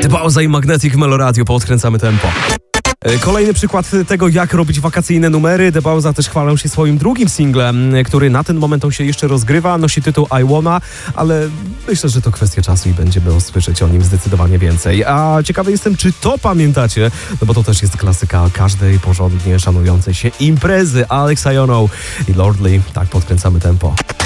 The Bauza i Magnetic w Melo Radio, podkręcamy tempo. Kolejny przykład tego, jak robić wakacyjne numery. The Bauza też chwalą się swoim drugim singlem, który na ten moment on się jeszcze rozgrywa. Nosi tytuł I Wanna, ale myślę, że to kwestia czasu i będziemy usłyszeć o nim zdecydowanie więcej. A ciekawy jestem, czy to pamiętacie, no bo to też jest klasyka każdej porządnie szanującej się imprezy. Alex Iono i Lordly. Tak, podkręcamy tempo.